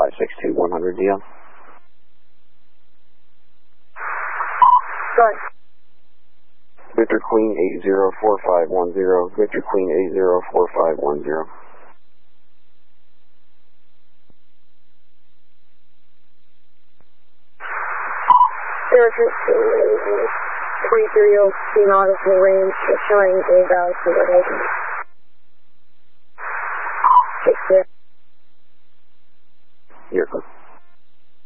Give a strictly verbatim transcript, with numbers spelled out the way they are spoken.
five six two one hundred D L. Sorry. Victor Queen eight zero four five one zero. Victor Queen eight zero four five one zero. three three zero, T nautical range, showing inbound to the